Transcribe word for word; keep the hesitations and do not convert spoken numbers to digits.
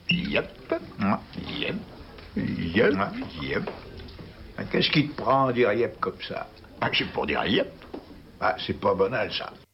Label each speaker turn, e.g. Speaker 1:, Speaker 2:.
Speaker 1: Yep. Yep. Yep. Yep. Qu'est-ce qui te prend à dire yep comme ça?
Speaker 2: Ah, c'est pour dire yep.
Speaker 1: Ah, c'est pas banal, ça.